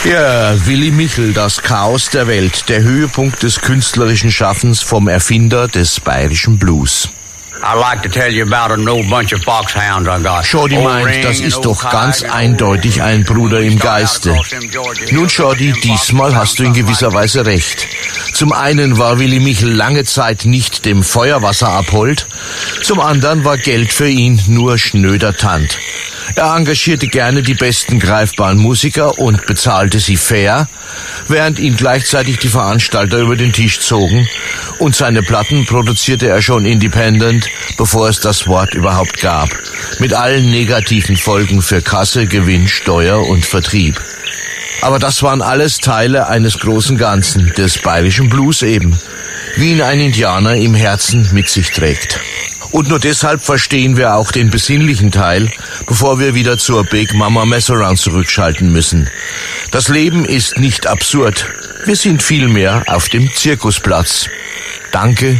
Ja, Willy Michel, das Chaos der Welt, der Höhepunkt des künstlerischen Schaffens vom Erfinder des bayerischen Blues. Shorty meint, das ist doch ganz eindeutig ein Bruder im Geiste. Nun, Shorty, diesmal hast du in gewisser Weise recht. Zum einen war Willy Michel lange Zeit nicht dem Feuerwasser abhold, zum anderen war Geld für ihn nur schnöder Tand. Er engagierte gerne die besten greifbaren Musiker und bezahlte sie fair, während ihn gleichzeitig die Veranstalter über den Tisch zogen, und seine Platten produzierte er schon independent, bevor es das Wort überhaupt gab, mit allen negativen Folgen für Kasse, Gewinn, Steuer und Vertrieb. Aber das waren alles Teile eines großen Ganzen, des bayerischen Blues eben, wie ihn ein Indianer im Herzen mit sich trägt. Und nur deshalb verstehen wir auch den besinnlichen Teil, bevor wir wieder zur Big Mama Messaround zurückschalten müssen. Das Leben ist nicht absurd. Wir sind vielmehr auf dem Zirkusplatz. Danke